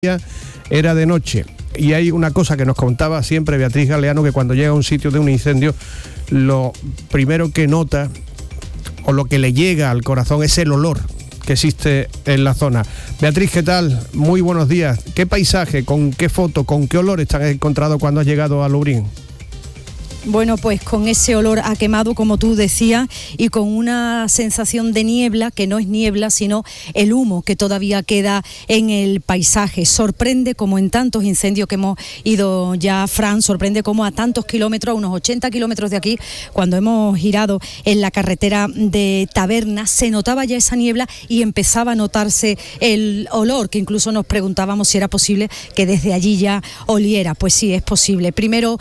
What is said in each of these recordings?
era de noche. Y hay una cosa que nos contaba siempre Beatriz Galeano, que cuando llega a un sitio de un incendio, lo primero que nota o lo que le llega al corazón es el olor que existe en la zona. Beatriz, ¿qué tal? Muy buenos días. ¿Qué paisaje, con qué foto, con qué olores te has encontrado cuando has llegado a Lubriñ? Bueno, pues con ese olor a quemado, como tú decías, y con una sensación de niebla, que no es niebla, sino el humo que todavía queda en el paisaje. Sorprende, como en tantos incendios que hemos ido ya, Fran, sorprende como a tantos kilómetros, a unos 80 kilómetros de aquí, cuando hemos girado en la carretera de Tabernas, se notaba ya esa niebla y empezaba a notarse el olor, que incluso nos preguntábamos si era posible que desde allí ya oliera. Pues sí, es posible. Primero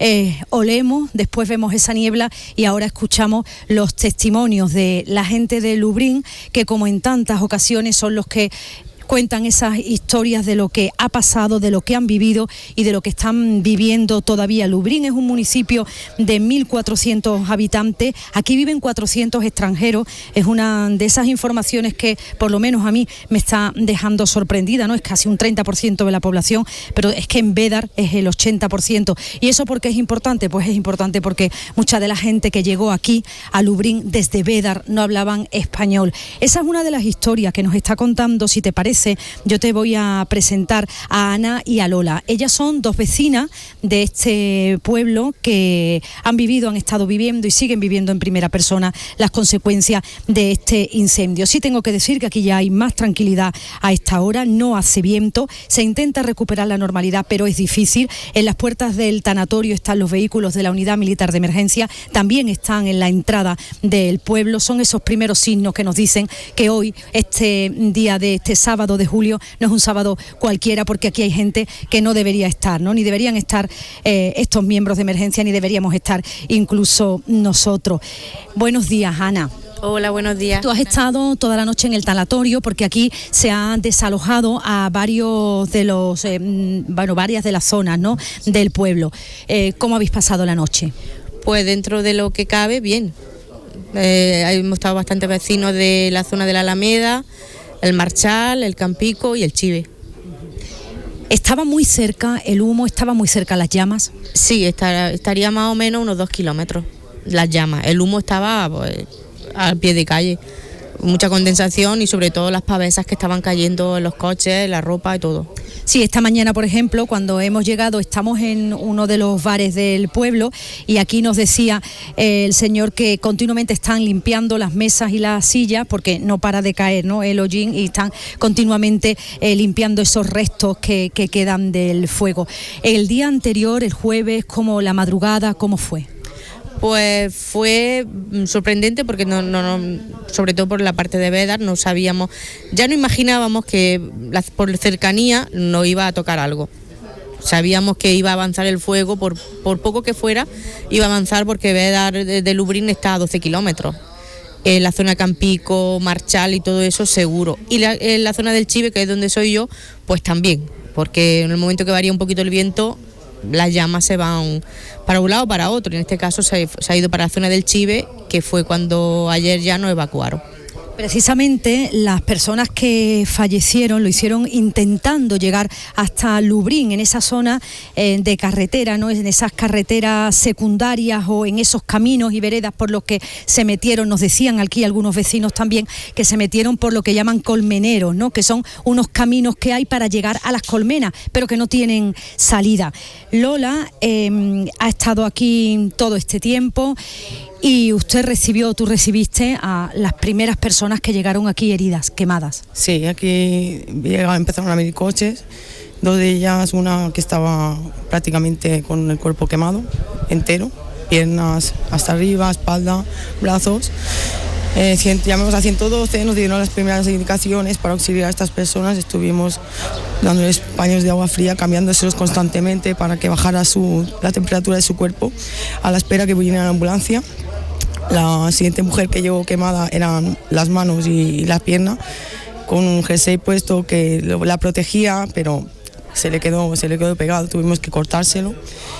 olemos, después vemos esa niebla y ahora escuchamos los testimonios de la gente de Lubriñ, que como en tantas ocasiones son los que cuentan esas historias de lo que ha pasado, de lo que han vivido y de lo que están viviendo todavía. Lubriñ es un municipio de 1.400 habitantes, aquí viven 400 extranjeros, es una de esas informaciones que por lo menos a mí me está dejando sorprendida, ¿no? Es casi un 30% de la población, pero es que en Bédar es el 80%. ¿Y eso por qué es importante? Pues es importante porque mucha de la gente que llegó aquí a Lubriñ desde Bédar no hablaban español. Esa es una de las historias que nos está contando. Si te parece, yo te voy a presentar a Ana y a Lola. Ellas son dos vecinas de este pueblo que han estado viviendo y siguen viviendo en primera persona las consecuencias de este incendio. Sí tengo que decir que aquí ya hay más tranquilidad a esta hora, no hace viento, se intenta recuperar la normalidad, pero es difícil. En las puertas del tanatorio están los vehículos de la Unidad Militar de Emergencia, también están en la entrada del pueblo. Son esos primeros signos que nos dicen que hoy, este día de este sábado de julio, no es un sábado cualquiera, porque aquí hay gente que no debería estar, ¿no? Ni deberían estar estos miembros de emergencia, ni deberíamos estar incluso nosotros. Buenos días, Ana. Hola, buenos días. Tú has estado toda la noche en el tanatorio porque aquí se han desalojado a varios de los, varias de las zonas, ¿no?, del pueblo. ¿Cómo habéis pasado la noche? Pues dentro de lo que cabe, bien. Hemos estado bastante vecinos de la zona de la Alameda, el Marchal, el Campico y el Chive. ¿Estaba muy cerca el humo, estaba muy cerca las llamas? Sí, estaría más o menos unos 2 kilómetros las llamas. El humo estaba pues al pie de calle. Mucha condensación y sobre todo las pavesas que estaban cayendo en los coches, la ropa y todo. Sí, esta mañana, por ejemplo, cuando hemos llegado, estamos en uno de los bares del pueblo y aquí nos decía el señor que continuamente están limpiando las mesas y las sillas porque no para de caer, ¿no?, el hollín, y están continuamente limpiando esos restos que quedan del fuego. El día anterior, el jueves, como la madrugada, ¿cómo fue? Pues fue sorprendente porque no, sobre todo por la parte de Bédar, no sabíamos, ya no imaginábamos que por cercanía nos iba a tocar algo. Sabíamos que iba a avanzar el fuego, por poco que fuera, iba a avanzar, porque Bédar de Lubriñ está a 12 kilómetros. En la zona Campico, Marchal y todo eso seguro. Y en la zona del Chive, que es donde soy yo, pues también, porque en el momento que varía un poquito el viento, las llamas se van para un lado o para otro. En este caso se ha ido para la zona del Chive, que fue cuando ayer ya nos evacuaron. Precisamente las personas que fallecieron lo hicieron intentando llegar hasta Lubriñ, en esa zona de carretera, ¿no?, en esas carreteras secundarias o en esos caminos y veredas por los que se metieron. Nos decían aquí algunos vecinos también que se metieron por lo que llaman colmeneros, ¿no?, que son unos caminos que hay para llegar a las colmenas, pero que no tienen salida. Lola ha estado aquí todo este tiempo y tú recibiste a las primeras personas que llegaron aquí heridas, quemadas. Sí, aquí empezaron a venir coches, dos de ellas, una que estaba prácticamente con el cuerpo quemado, entero, piernas hasta arriba, espalda, brazos. Llamamos a 112, nos dieron las primeras indicaciones para auxiliar a estas personas. Estuvimos dándoles paños de agua fría, cambiándoselos constantemente para que bajara la temperatura de su cuerpo, a la espera que viniera la ambulancia. La siguiente mujer que llegó quemada eran las manos y la pierna, con un jersey puesto que la protegía, pero se le quedó pegado, tuvimos que cortárselo.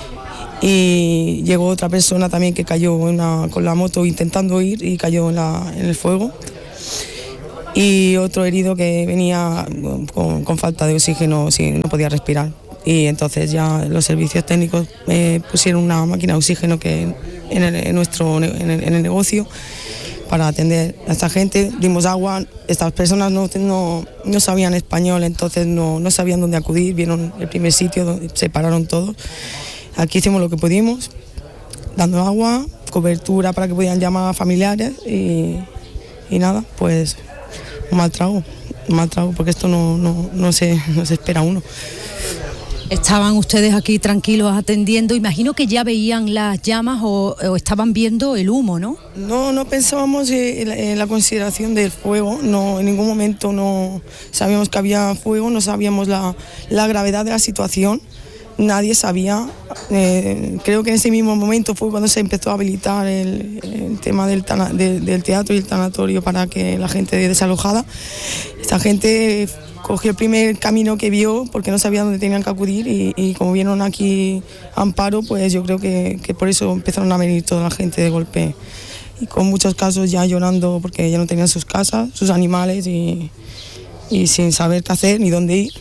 Y llegó otra persona también que cayó con la moto intentando ir y cayó en el fuego. y otro herido que venía con falta de oxígeno, no podía respirar. Y entonces ya los servicios técnicos pusieron una máquina de oxígeno que en el negocio para atender a esta gente. Dimos agua, estas personas no sabían español, entonces no sabían dónde acudir, vieron el primer sitio donde se pararon todos. Aquí hicimos lo que pudimos, dando agua, cobertura para que pudieran llamar a familiares y nada, pues un mal trago, porque esto no se espera uno. Estaban ustedes aquí tranquilos atendiendo, imagino que ya veían las llamas o estaban viendo el humo, ¿no? No pensábamos en la consideración del fuego, no, en ningún momento no sabíamos que había fuego, no sabíamos la gravedad de la situación, nadie sabía. Creo que en ese mismo momento fue cuando se empezó a habilitar el tema del teatro y el tanatorio para que la gente desalojada. Esta gente cogió el primer camino que vio porque no sabía dónde tenían que acudir y como vieron aquí Amparo, pues yo creo que por eso empezaron a venir toda la gente de golpe y con muchos casos ya llorando porque ya no tenían sus casas, sus animales y sin saber qué hacer ni dónde ir.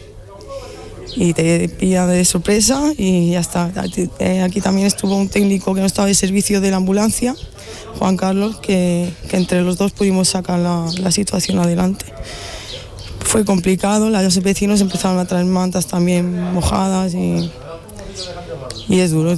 Y te pilla de sorpresa y ya está. Aquí también estuvo un técnico que no estaba de servicio de la ambulancia, Juan Carlos, que entre los dos pudimos sacar la situación adelante. Fue complicado, los vecinos empezaron a traer mantas también mojadas y es duro.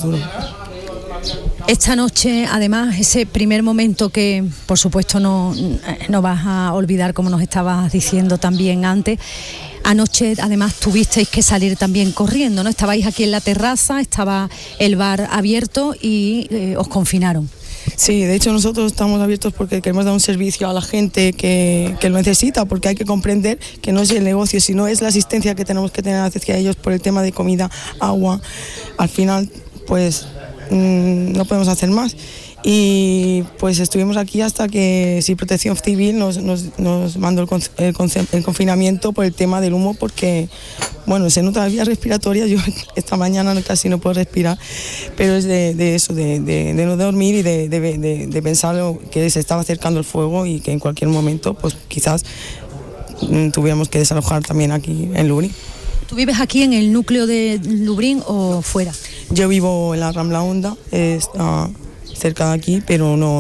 Esta noche, además, ese primer momento que, por supuesto, no vas a olvidar, como nos estabas diciendo también antes, anoche, además, tuvisteis que salir también corriendo, ¿no? Estabais aquí en la terraza, estaba el bar abierto y os confinaron. Sí, de hecho nosotros estamos abiertos porque queremos dar un servicio a la gente que lo necesita, porque hay que comprender que no es el negocio, sino es la asistencia que tenemos que tener hacia ellos por el tema de comida, agua. Al final, pues no podemos hacer más. Y pues estuvimos aquí hasta que Protección Civil nos mandó el confinamiento por el tema del humo, porque bueno, se nota la vía respiratoria. Yo esta mañana casi no puedo respirar, pero es de eso, de no dormir y de pensar que se estaba acercando el fuego y que en cualquier momento pues quizás tuviéramos que desalojar también aquí en Lublin. ¿Tú vives aquí en el núcleo de Lublin o fuera? Yo vivo en la Rambla Honda, cerca de aquí, pero no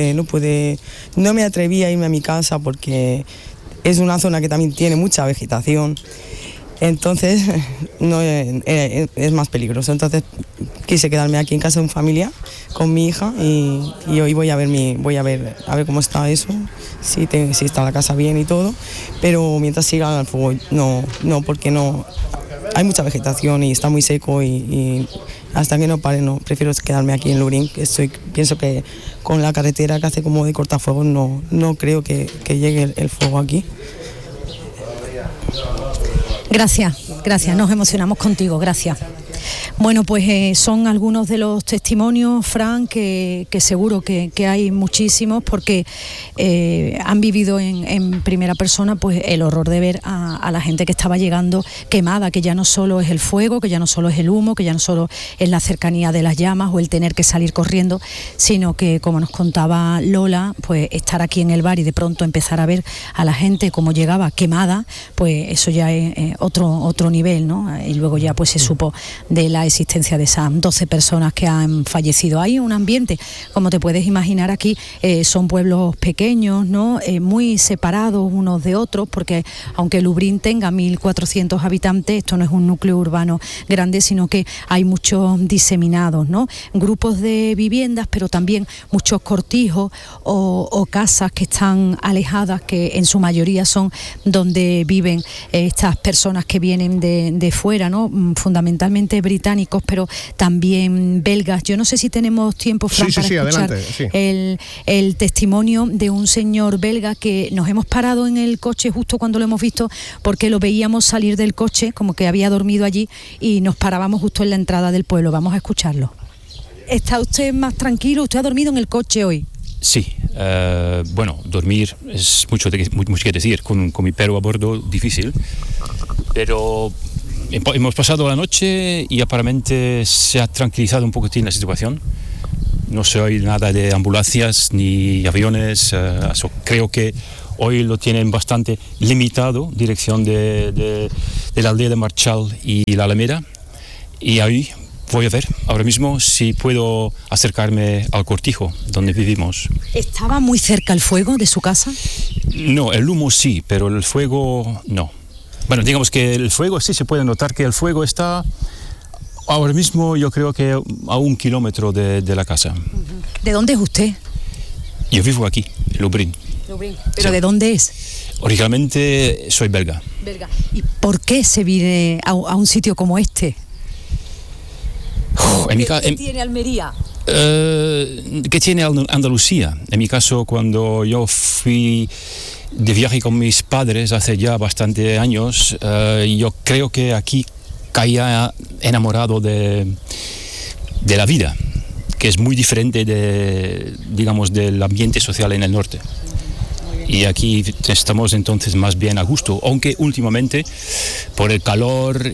me atreví a irme a mi casa porque es una zona que también tiene mucha vegetación, entonces no es más peligroso. Entonces quise quedarme aquí en casa de un familiar con mi hija y hoy voy a ver cómo está eso, si está la casa bien y todo, pero mientras siga el fuego no, porque no hay mucha vegetación y está muy seco y hasta que no pare, no, prefiero quedarme aquí en Lublin, que pienso que con la carretera que hace como de cortafuegos no creo que llegue el fuego aquí. Gracias, nos emocionamos contigo, gracias. Bueno, pues son algunos de los testimonios, Fran, que seguro que hay muchísimos, porque han vivido en primera persona pues el horror de ver a la gente que estaba llegando quemada, que ya no solo es el fuego, que ya no solo es el humo, que ya no solo es la cercanía de las llamas o el tener que salir corriendo, sino que, como nos contaba Lola, pues estar aquí en el bar y de pronto empezar a ver a la gente como llegaba quemada, pues eso ya es otro nivel, ¿no? Y luego ya pues se supo de la existencia de esas 12 personas que han fallecido. Hay un ambiente, como te puedes imaginar aquí, son pueblos pequeños, ¿no? Muy separados unos de otros, porque aunque Lublin tenga 1.400 habitantes, esto no es un núcleo urbano grande, sino que hay muchos diseminados, ¿no? Grupos de viviendas, pero también muchos cortijos o casas que están alejadas, que en su mayoría son donde viven estas personas que vienen de fuera, ¿no? Fundamentalmente británicos, pero también belgas. Yo no sé si tenemos tiempo, Fran, para escuchar adelante, el testimonio de un señor belga que nos hemos parado en el coche justo cuando lo hemos visto, porque lo veíamos salir del coche, como que había dormido allí, y nos parábamos justo en la entrada del pueblo. Vamos a escucharlo. ¿Está usted más tranquilo? ¿Usted ha dormido en el coche hoy? Sí, bueno, dormir es mucho que decir, con mi perro a bordo difícil, pero hemos pasado la noche y aparentemente se ha tranquilizado un poquitín la situación. no se oye nada de ambulancias ni aviones. Creo que hoy lo tienen bastante limitado, dirección de la aldea de Marchal y la Alameda. Y ahí voy a ver ahora mismo si puedo acercarme al Cortijo, donde vivimos. ¿Estaba muy cerca el fuego de su casa? No, el humo sí, pero el fuego no. Bueno, digamos que el fuego sí se puede notar que el fuego está ahora mismo, yo creo que a 1 kilómetro de la casa. ¿De dónde es usted? Yo vivo aquí, en Lublin. ¿Pero sí. ¿De dónde es? Originalmente soy belga. ¿Y por qué se viene a un sitio como este? ¿Qué tiene Almería? ¿Qué tiene Andalucía? En mi caso, cuando yo fui de viaje con mis padres hace ya bastante años, yo creo que aquí caía enamorado de la vida, que es muy diferente del ambiente social en el norte. Y aquí estamos entonces más bien a gusto, aunque últimamente por el calor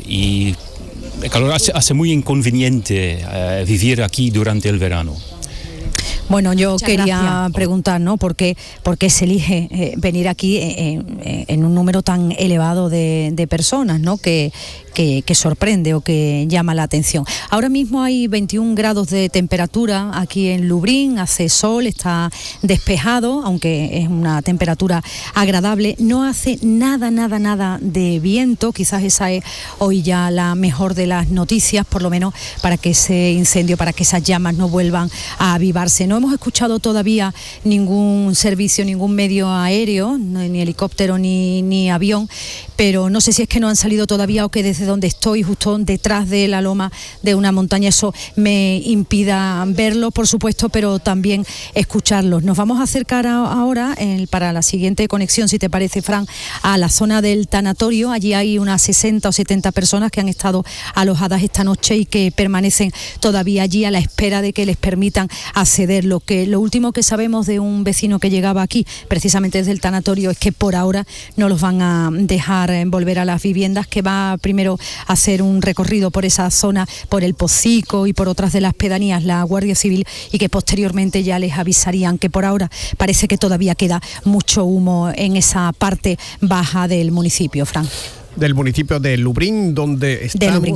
hace muy inconveniente vivir aquí durante el verano. Bueno, yo quería preguntar, ¿no? ¿Por qué se elige venir aquí en un número tan elevado de personas, ¿no? Que sorprende o que llama la atención. Ahora mismo hay 21 grados de temperatura aquí en Lublin, hace sol, está despejado, aunque es una temperatura agradable, no hace nada de viento, quizás esa es hoy ya la mejor de las noticias, por lo menos para que ese incendio, para que esas llamas no vuelvan a avivarse. No hemos escuchado todavía ningún servicio, ningún medio aéreo, ni helicóptero ni avión, pero no sé si es que no han salido todavía o que desde donde estoy, justo detrás de la loma de una montaña, eso me impida verlo, por supuesto, pero también escucharlos. Nos vamos a acercar ahora, para la siguiente conexión, si te parece, Fran, a la zona del tanatorio. Allí hay unas 60 o 70 personas que han estado alojadas esta noche y que permanecen todavía allí a la espera de que les permitan acceder. Lo último que sabemos de un vecino que llegaba aquí, precisamente desde el tanatorio, es que por ahora no los van a dejar volver a las viviendas, que va primero a hacer un recorrido por esa zona, por el Pocico y por otras de las pedanías, la Guardia Civil, y que posteriormente ya les avisarían, que por ahora parece que todavía queda mucho humo en esa parte baja del municipio, Fran. Del municipio de Lublin, donde estamos,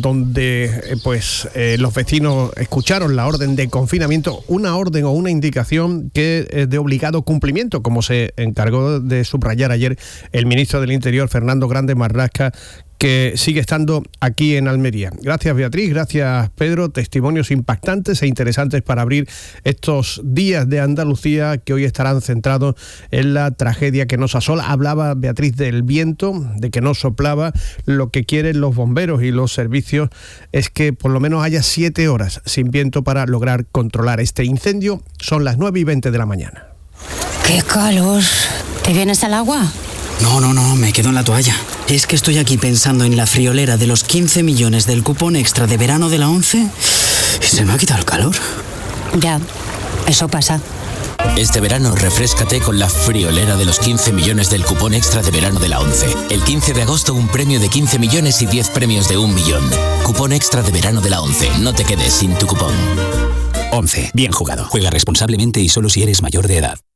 donde los vecinos escucharon la orden de confinamiento, una orden o una indicación que es de obligado cumplimiento, como se encargó de subrayar ayer el ministro del Interior, Fernando Grande Marlasca, que sigue estando aquí en Almería. Gracias, Beatriz, gracias, Pedro. Testimonios impactantes e interesantes para abrir estos días de Andalucía, que hoy estarán centrados en la tragedia que nos asola. Hablaba Beatriz del viento, de que no soplaba. Lo que quieren los bomberos y los servicios es que por lo menos haya 7 horas sin viento para lograr controlar este incendio. Son las 9:20 de la mañana. ¡Qué calor! ¿Te vienes al agua? No, me quedo en la toalla. Es que estoy aquí pensando en la friolera de los 15 millones del cupón extra de verano de la ONCE y se me ha quitado el calor. Ya, eso pasa. Este verano refréscate con la friolera de los 15 millones del cupón extra de verano de la ONCE. El 15 de agosto un premio de 15 millones y 10 premios de 1 millón. Cupón extra de verano de la ONCE. No te quedes sin tu cupón. ONCE. Bien jugado. Juega responsablemente y solo si eres mayor de edad.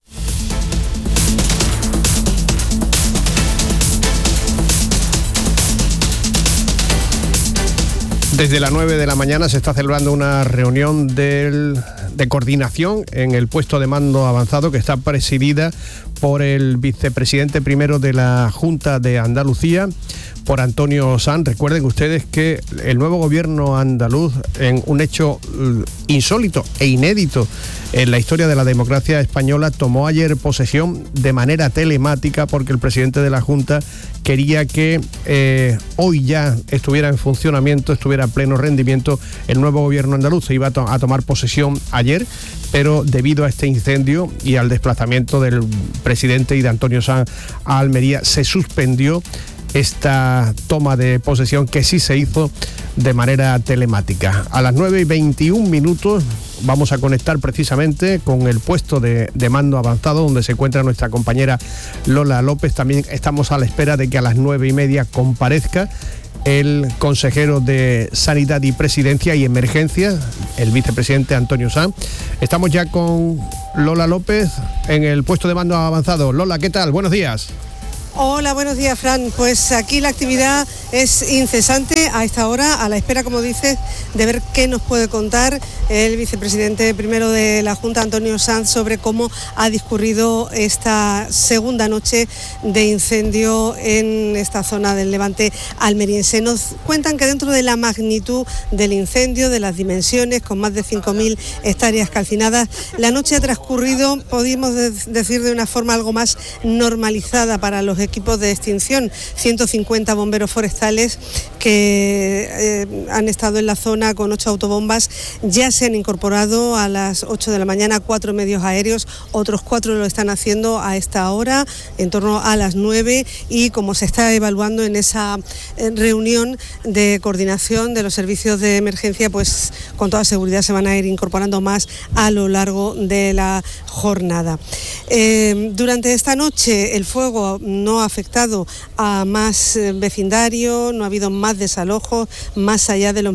Desde las 9 de la mañana se está celebrando una reunión de coordinación en el puesto de mando avanzado, que está presidida por el vicepresidente primero de la Junta de Andalucía, por Antonio Sanz. Recuerden ustedes que el nuevo gobierno andaluz, en un hecho insólito e inédito en la historia de la democracia española, tomó ayer posesión de manera telemática, porque el presidente de la Junta quería que hoy ya estuviera en funcionamiento, estuviera a pleno rendimiento el nuevo gobierno andaluz. Se iba a tomar posesión ayer, pero debido a este incendio y al desplazamiento del presidente y de Antonio Sanz a Almería, se suspendió esta toma de posesión, que sí se hizo de manera telemática. A las 9:21 vamos a conectar precisamente con el puesto de mando avanzado, donde se encuentra nuestra compañera Lola López. También estamos a la espera de que a las 9:30 comparezca el consejero de Sanidad y Presidencia y Emergencias, el vicepresidente Antonio Sanz. Estamos ya con Lola López en el puesto de mando avanzado. Lola, ¿qué tal? Buenos días. Hola, buenos días, Fran. Pues aquí la actividad es incesante a esta hora, a la espera, como dices, de ver qué nos puede contar el vicepresidente primero de la Junta, Antonio Sanz, sobre cómo ha discurrido esta segunda noche de incendio en esta zona del Levante almeriense. Nos cuentan que dentro de la magnitud del incendio, de las dimensiones, con más de 5.000 hectáreas calcinadas, la noche ha transcurrido, podríamos decir, de una forma algo más normalizada para los equipos de extinción. 150 bomberos forestales que han estado en la zona con 8 autobombas, ya se han incorporado a las 8 de la mañana, 4 medios aéreos, otros 4 lo están haciendo a esta hora, en torno a las 9, y como se está evaluando en esa reunión de coordinación de los servicios de emergencia, pues con toda seguridad se van a ir incorporando más a lo largo de la jornada. Durante esta noche el fuego no ha afectado a más vecindario, no ha habido más desalojos, más allá de los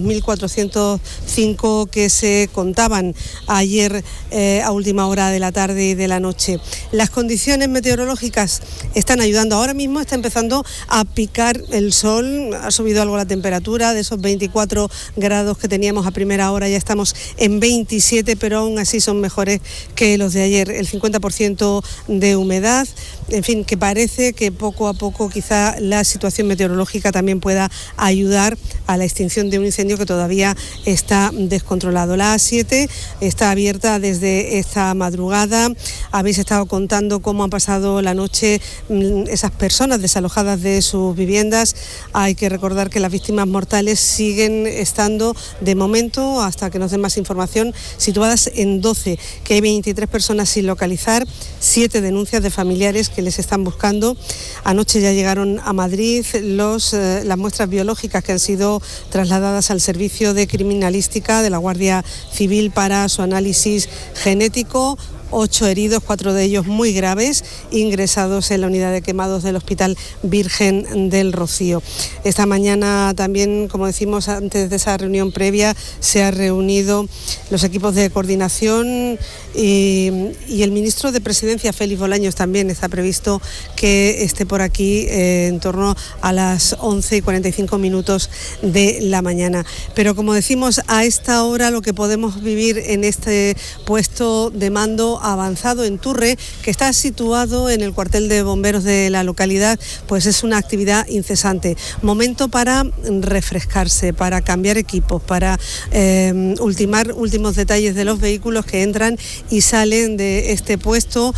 1.405 que se contaban ayer a última hora de la tarde y de la noche. Las condiciones meteorológicas están ayudando. Ahora mismo está empezando a picar el sol, ha subido algo la temperatura, de esos 24 grados que teníamos a primera hora ya estamos en 27, pero aún así son mejores que los de ayer. El 50% de humedad, en fin, que parece que poco a poco quizá la situación meteorológica también pueda ayudar a la extinción de un incendio que todavía está descontrolado. La A7 está abierta desde esta madrugada. Habéis estado contando cómo han pasado la noche esas personas desalojadas de sus viviendas. Hay que recordar que las víctimas mortales siguen estando, de momento, hasta que nos den más información, situadas en 12, que hay 23 personas sin localizar, 7 denuncias de familiares que les están buscando. Anoche ya llegaron a Madrid las muestras biológicas que han sido trasladadas al servicio de criminalística de la Guardia Civil para su análisis genético. 8 heridos, 4 de ellos muy graves, ingresados en la unidad de quemados del Hospital Virgen del Rocío. Esta mañana también, como decimos antes de esa reunión previa, se han reunido los equipos de coordinación y el ministro de Presidencia, Félix Bolaños, también está previsto que esté por aquí en torno a las 11:45 de la mañana. Pero como decimos, a esta hora lo que podemos vivir en este puesto de mando avanzado en Turre, que está situado en el cuartel de bomberos de la localidad, pues es una actividad incesante. Momento para refrescarse, para cambiar equipos, para ultimar últimos detalles de los vehículos que entran y salen de este puesto,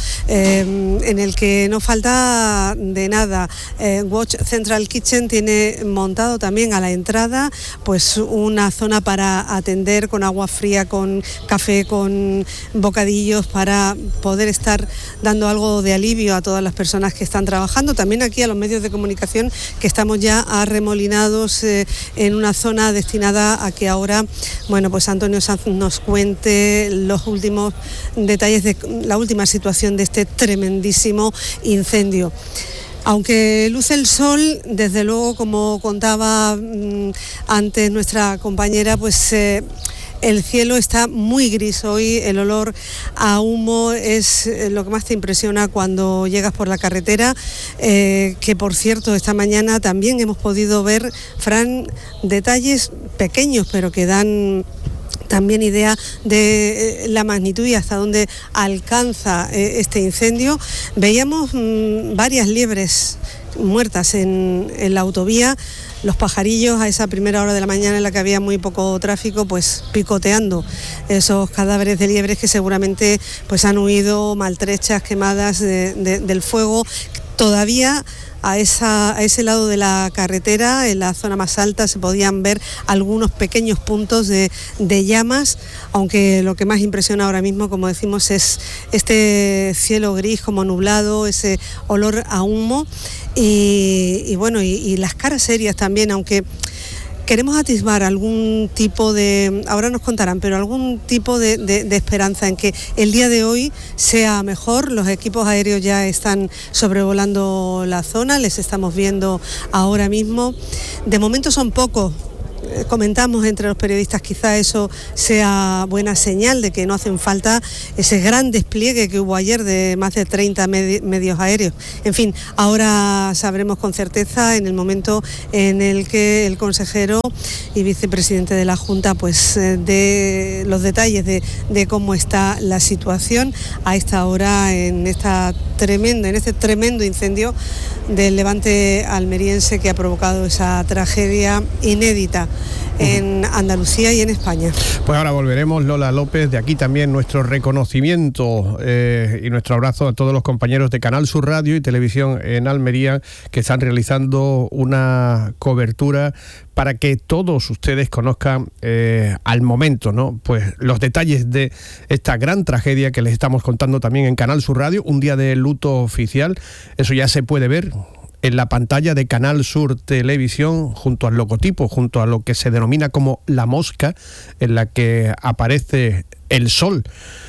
en el que no falta de nada. Watch Central Kitchen tiene montado también a la entrada pues una zona para atender con agua fría, con café, con bocadillos, para poder estar dando algo de alivio a todas las personas que están trabajando. También aquí a los medios de comunicación, que estamos ya arremolinados en una zona destinada a que ahora, bueno, pues Antonio Sanz nos cuente los últimos detalles de la última situación de este tremendísimo incendio. Aunque luce el sol, desde luego, como contaba antes nuestra compañera, pues el cielo está muy gris hoy. El olor a humo es lo que más te impresiona cuando llegas por la carretera, que por cierto esta mañana también hemos podido ver, Fran, detalles pequeños pero que dan también idea de la magnitud y hasta dónde alcanza este incendio. Veíamos varias liebres muertas en la autovía, los pajarillos a esa primera hora de la mañana en la que había muy poco tráfico, pues picoteando esos cadáveres de liebres que seguramente pues han huido maltrechas, quemadas del fuego. Todavía a ese lado de la carretera, en la zona más alta, se podían ver algunos pequeños puntos de llamas, aunque lo que más impresiona ahora mismo, como decimos, es este cielo gris como nublado, ese olor a humo y bueno, y las caras serias también, aunque queremos atisbar algún tipo de, ahora nos contarán, pero algún tipo de esperanza en que el día de hoy sea mejor. Los equipos aéreos ya están sobrevolando la zona, les estamos viendo ahora mismo. De momento son pocos. Comentamos entre los periodistas, quizá eso sea buena señal de que no hacen falta ese gran despliegue que hubo ayer de más de 30 medios aéreos. En fin, ahora sabremos con certeza en el momento en el que el consejero y vicepresidente de la Junta pues dé los detalles de cómo está la situación a esta hora en este tremendo incendio del Levante almeriense que ha provocado esa tragedia inédita en Andalucía y en España. Pues ahora volveremos, Lola López. De aquí también nuestro reconocimiento y nuestro abrazo a todos los compañeros de Canal Sur Radio y Televisión en Almería que están realizando una cobertura para que todos ustedes conozcan al momento, ¿no? Pues los detalles de esta gran tragedia que les estamos contando también en Canal Sur Radio, un día de luto oficial. Eso ya se puede ver en la pantalla de Canal Sur Televisión, junto al logotipo, junto a lo que se denomina como la mosca, en la que aparece el sol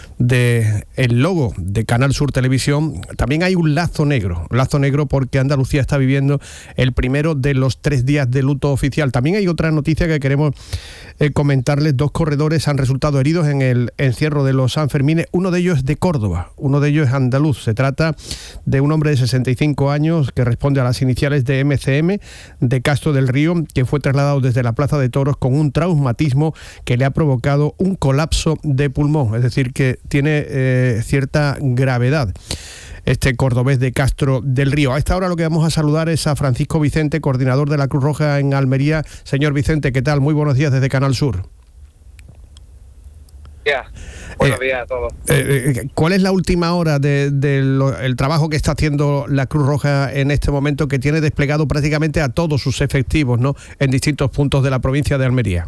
del logo de Canal Sur Televisión. También hay un lazo negro porque Andalucía está viviendo el primero de los 3 días de luto oficial. También hay otra noticia que queremos comentarles. 2 corredores han resultado heridos en el encierro de los Sanfermines. Uno de ellos es de Córdoba, uno de ellos es andaluz. Se trata de un hombre de 65 años que responde a las iniciales de MCM, de Castro del Río, que fue trasladado desde la Plaza de Toros con un traumatismo que le ha provocado un colapso de pulmón, es decir, que tiene cierta gravedad. Este cordobés de Castro del Río. A esta hora lo que vamos a saludar es a Francisco Vicente, coordinador de la Cruz Roja en Almería. Señor Vicente, ¿qué tal? Muy buenos días desde Canal Sur. Buenos días a todos. ¿Cuál es la última hora del trabajo que está haciendo la Cruz Roja en este momento, que tiene desplegado prácticamente a todos sus efectivos, ¿no?, en distintos puntos de la provincia de Almería?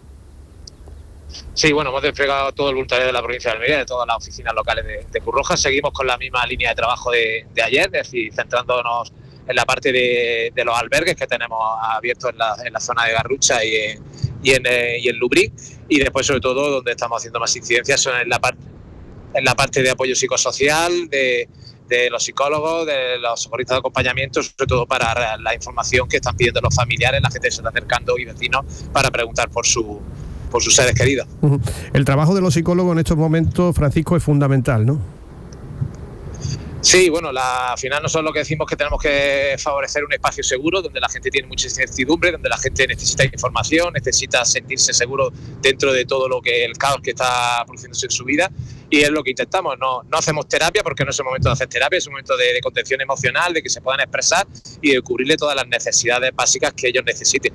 Sí, bueno, hemos desplegado todo el voluntariado de la provincia de Almería, de todas las oficinas locales de Cruz Roja. Seguimos con la misma línea de trabajo de ayer, es decir, centrándonos en la parte de los albergues que tenemos abiertos en la zona de Garrucha y en Lubric, y después, sobre todo, donde estamos haciendo más incidencias son en la parte de apoyo psicosocial, de los psicólogos, de los socorristas de acompañamiento, sobre todo para la información que están pidiendo los familiares, la gente que se está acercando y vecinos para preguntar por sus seres queridos. El trabajo de los psicólogos en estos momentos, Francisco, es fundamental, ¿no? Sí, bueno, al final nosotros lo que decimos es que tenemos que favorecer un espacio seguro donde la gente tiene mucha incertidumbre, donde la gente necesita información, necesita sentirse seguro dentro de todo el caos que está produciéndose en su vida, y es lo que intentamos. No hacemos terapia porque no es el momento de hacer terapia, es un momento de contención emocional, de que se puedan expresar y de cubrirle todas las necesidades básicas que ellos necesiten.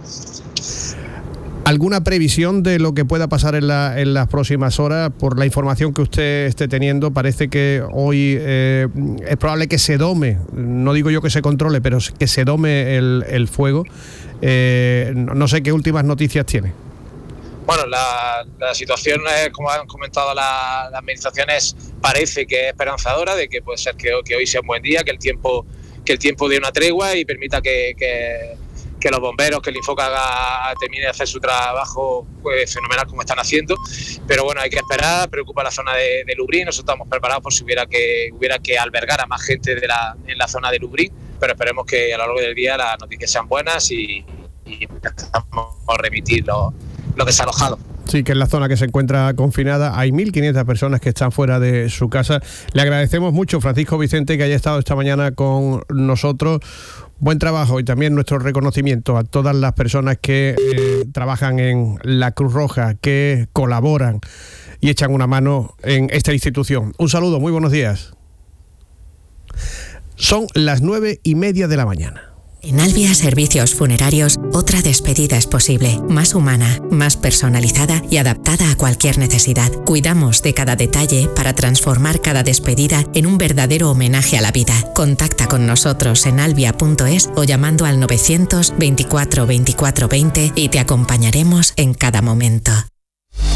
¿Alguna previsión de lo que pueda pasar en las próximas horas? Por la información que usted esté teniendo, parece que hoy es probable que se dome, no digo yo que se controle, pero que se dome el fuego. No sé qué últimas noticias tiene. Bueno, la situación, como han comentado las administraciones, parece que es esperanzadora, de que puede ser que hoy sea un buen día, que el tiempo dé una tregua y permita que los bomberos, que el Infoca termine de hacer su trabajo pues fenomenal como están haciendo. Pero bueno, hay que esperar. Preocupa la zona de Lubric. Nosotros estamos preparados por si hubiera que albergar a más gente en la zona de Lubric, pero esperemos que a lo largo del día las noticias sean buenas y empezamos a remitir lo desalojado. Sí, que es la zona que se encuentra confinada. Hay 1.500 personas que están fuera de su casa. Le agradecemos mucho, Francisco Vicente, que haya estado esta mañana con nosotros. Buen trabajo y también nuestro reconocimiento a todas las personas que trabajan en la Cruz Roja, que colaboran y echan una mano en esta institución. Un saludo, muy buenos días. Son las 9:30 de la mañana. En Albia Servicios Funerarios, otra despedida es posible, más humana, más personalizada y adaptada a cualquier necesidad. Cuidamos de cada detalle para transformar cada despedida en un verdadero homenaje a la vida. Contacta con nosotros en albia.es o llamando al 900 24 24 20 y te acompañaremos en cada momento.